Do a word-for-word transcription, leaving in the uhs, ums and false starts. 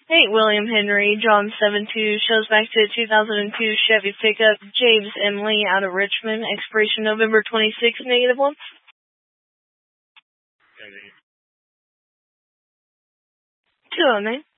Hey, William Henry, John seven two, shows back to two thousand two Chevy pickup, James Emily out of Richmond, expiration November twenty-sixth, negative one. Two oh nine.